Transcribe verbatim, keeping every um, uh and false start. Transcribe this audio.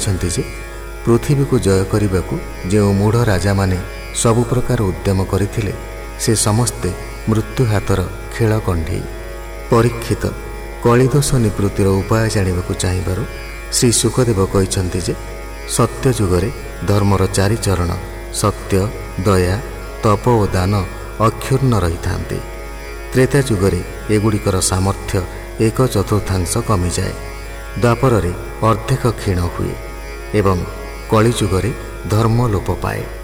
କହିଛନ୍ତି ଯେ ପୃଥିବୀକୁ ଜୟ କରିବାକୁ ଯେଉଁ ମୂଢ଼ ରାଜାମାନେ ସବୁ ପ୍ରକାର ଉଦ୍ୟମ କରିଥିଲେ ସେ ସମସ୍ତେ ମୃତ୍ୟୁ ହାତର ଖେଳ କଣ୍ଢେଇ। ପରୀକ୍ଷିତ କଳିଦୋଷ ନିବୃତ୍ତିର ଉପାୟ ଜାଣିବାକୁ ଚାହିଁବାରୁ ଶ୍ରୀ ସୁଖଦେବ କହିଛନ୍ତି ଯେ ସତ୍ୟ ଯୁଗରେ ଧର୍ମର ଚାରି ଚରଣ ସତ୍ୟ, ଦୟା, ତପ ଓ ଦାନ ଅକ୍ଷୁର୍ଣ୍ଣ ରହିଥାନ୍ତି। ତ୍ରେତା ଯୁଗରେ ଏଗୁଡ଼ିକର ସାମର୍ଥ୍ୟ ଏକ ଚତୁର୍ଥାଂଶ କମିଯାଏ। ଦ୍ୱାପରରେ ଅର୍ଦ୍ଧେକ କ୍ଷୀଣ ହୁଏ ଏବଂ କଳିଯୁଗରେ ଧର୍ମ ଲୋପ ପାଏ।